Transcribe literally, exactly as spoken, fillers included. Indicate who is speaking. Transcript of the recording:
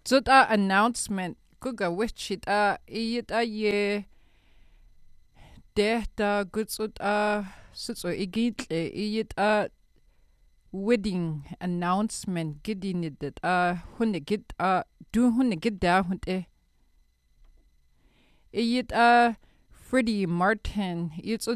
Speaker 1: Zuta announcement kuga wichita iyita ye dehta gutsuta sutso igitle iyita wedding announcement gidinidet a hunne gid a du hunne gidda hunde iyita Freddie Martin